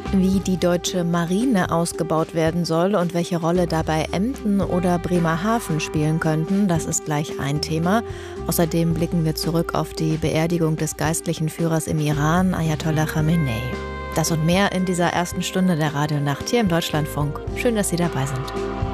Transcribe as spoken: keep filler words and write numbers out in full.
Wie die deutsche Marine ausgebaut werden soll und welche Rolle dabei Emden oder Bremerhaven spielen könnten, das ist gleich ein Thema. Außerdem blicken wir zurück auf die Beerdigung des geistlichen Führers im Iran, Ayatollah Khamenei. Das und mehr in dieser ersten Stunde der Radionacht hier im Deutschlandfunk. Schön, dass Sie dabei sind.